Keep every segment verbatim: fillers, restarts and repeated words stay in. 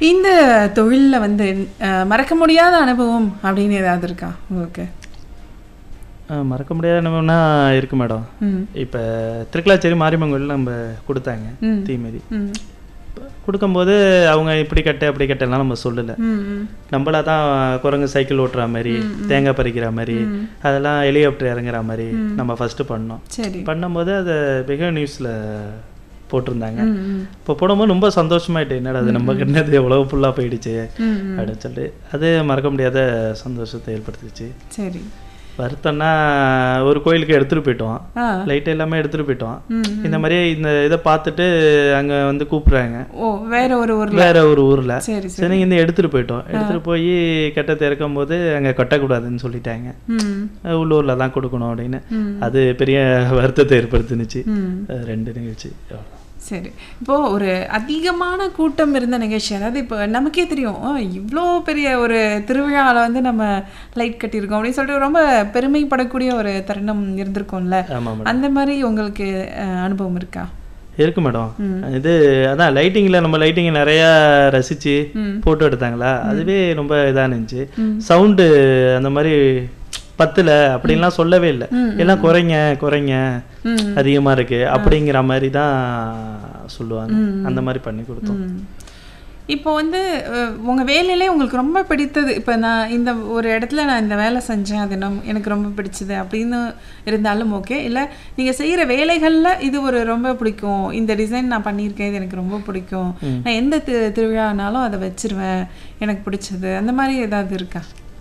இந்த தொழில்ல வந்து அ மறக்க முடியாத அனுபவம் அப்படின்னு ஏதாவது இருக்கா உங்களுக்கு? அ மறக்க முடியாத அனுபவம்னா இருக்கு மேடம். ம். இப்ப திருக்கலாச்சேரி மாரியம்மன் கோயில்ல நம்ம குடுத்தாங்க ம். தீமிதி. ம். குடுக்கும்போது அவங்க இப்படி கட்டு அப்படி கட்டலாம் நம்ம சொல்லல. ம். ம். நம்மளா தான் குரங்கு சைக்கிள் ஓட்டுற மாதிரி, தேங்காய் பறிக்கிற மாதிரி, அதெல்லாம் ஹெலிகாப்டர் இறங்குற மாதிரி நம்ம ஃபர்ஸ்ட் பண்ணோம். சரி. பண்ணும்போது அதை பிக நியூஸ்ல போட்டிருந்தாங்க. ம். ம். இப்போ போடும்போது ரொம்ப சந்தோஷமாயிட்டு, என்னடா அது நம்ம கிட்டது எவ்வளவு ஃபுல்லாக போயிடுச்சு ம். ம். அப்படின்னு சொல்லிட்டு அது மறக்க முடியாத சந்தோஷத்தை ஏற்படுத்துச்சு. சரி. வருத்தம்னா ஒரு கோயிலுக்கு எடுத்துட்டு போயிட்டோம், ஆ. லைட் எல்லாமே எடுத்துட்டு போயிட்டோம். ம். இந்த மாதிரியே இந்த இதை பார்த்துட்டு அங்க வந்து கூப்பிடுறாங்க ஓ, வேற ஒரு ஊர்ல. வேற ஒரு ஊர்ல. சரி சரி. சரி இந்த எடுத்துட்டு போயிட்டோம். எடுத்துட்டு போய் கட்டை திறக்கும் போது அங்க கட்டக்கூடாதுன்னு சொல்லிட்டாங்க. ம். உள்ளூர்ல தான் கொடுக்கணும் அப்படின்னு. ம். அது பெரிய வருத்தத்தை ஏற்படுத்துனுச்சு. ம். அது ரெண்டு நிகழ்ச்சி. சரி. இப்போ ஒரு அதிகமான கூட்டம் இருந்த நிகழ்ச்சி, அதாவது இப்போ நமக்கே தெரியும் ஆ, இவ்வளோ பெரிய ஒரு திருவிழாவில் வந்து நம்ம லைட் கட்டியிருக்கோம் அப்படின்னு சொல்லிட்டு ரொம்ப பெருமைப்படக்கூடிய ஒரு தருணம் இருந்திருக்கும்ல. ஆமா மேடம். அந்த மாதிரி உங்களுக்கு அஹ், அனுபவம் இருக்கா? இருக்கு மேடம். இது அதான் லைட்டிங்ல நம்ம லைட்டிங் நிறைய ரசிச்சு போட்டோ எடுத்தாங்களா, அதுவே ரொம்ப இதா இருந்துச்சு. சவுண்டு அந்த மாதிரி பத்துல அப்படின்லாம் சொல்லவே இல்லை. எல்லாம் குறைங்க குறைங்க அதிகமா இருக்கு அப்படிங்கிற மாதிரி தான் சொல்லுவாங்க. அந்த மாதிரி பண்ணி கொடுத்தோம். ம். இப்போ வந்து அஹ், உங்க வேலையிலே உங்களுக்கு ரொம்ப பிடித்தது, இப்போ நான் இந்த ஒரு இடத்துல நான் இந்த வேலை செஞ்சேன், அது நம் எனக்கு ரொம்ப பிடிச்சது அப்படின்னு இருந்தாலும் ஓகே, இல்லை நீங்கள் செய்கிற வேலைகளில் இது ஒரு ரொம்ப பிடிக்கும், இந்த டிசைன் நான் பண்ணியிருக்கேன், இது எனக்கு ரொம்ப பிடிக்கும், நான் எந்த தி திருவிழானாலும் அதை வச்சிருவேன், எனக்கு பிடிச்சது, அந்த மாதிரி ஏதாவது இருக்கா?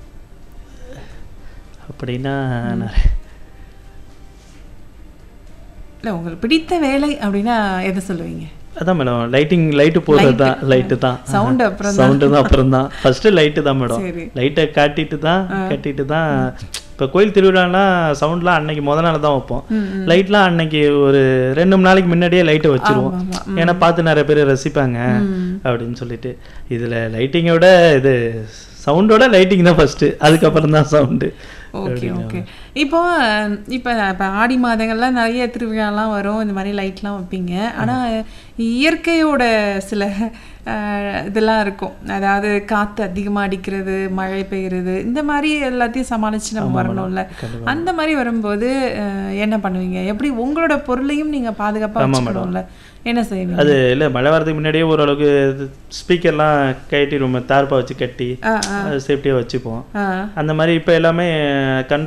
அப்படின்னா நிறைய இல்லை, உங்களுக்கு பிடித்த வேலை அப்படின்னா எதை சொல்லுவீங்க? அதான் மேடம், லைட்டிங் லைட்டு போடுறது தான். லைட்டு தான் சவுண்ட் அப்புறம் சவுண்டு தான் அப்புறம் தான். ஃபர்ஸ்ட் லைட்டு தான் மேடம். சரி. லைட்டை காட்டிட்டு தான் கட்டிட்டு தான். இப்போ கோயில் திருவிழானா சவுண்ட்லாம் அன்னைக்கு முத நாள் தான் வைப்போம். லைட்லாம் அன்னைக்கு ஒரு ரெண்டு மூணு நாளைக்கு முன்னாடியே லைட்டை வச்சிருவோம். ஆமா, ஏன்னா பார்த்து நிறைய பேர் ரசிப்பாங்க அப்படின்னு சொல்லிட்டு. இதில் லைட்டிங்கோட இது சவுண்டோட லைட்டிங் தான் ஃபர்ஸ்ட், அதுக்கப்புறம் தான் சவுண்டு. Okay okay. இப்போ இப்போ இப்போ ஆடி மாதங்கள்லாம் நிறைய திருவிழாலாம் வரும், இந்த மாதிரி லைட்லாம் வைப்பீங்க. ஆனால் இயற்கையோட சில அஹ், இதெல்லாம் இருக்கும், அதாவது காற்று அதிகமாக அடிக்கிறது, மழை பெய்யுறது, இந்த மாதிரி எல்லாத்தையும் சமாளித்து நம்ம வரணும்ல. அந்த மாதிரி வரும்போது அஹ், என்ன பண்ணுவீங்க? எப்படி உங்களோட பொருளையும் நீங்கள் பாதுகாப்பாக வச்சுக்கணும்ல, என்ன செய்வீங்க? அது இல்லை, மழை வரதுக்கு முன்னாடியே ஓரளவுக்கு ஸ்பீக்கர்லாம் கட்டிடுவோம், தார்ப்பா வச்சு கட்டி ஆ ஆ சேஃப்டியாக வச்சுப்போம். ஆ அந்த மாதிரி இப்போ எல்லாமே கண்